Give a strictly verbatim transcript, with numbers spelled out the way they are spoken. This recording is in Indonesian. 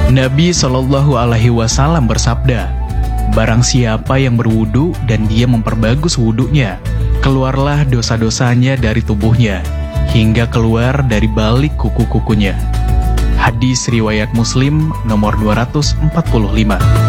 Nabi Shallallahu Alaihi Wasallam bersabda, barang siapa yang berwudu dan dia memperbagus wudunya, keluarlah dosa-dosanya dari tubuhnya, hingga keluar dari balik kuku-kukunya. Hadis riwayat Muslim nomor dua ratus empat puluh lima.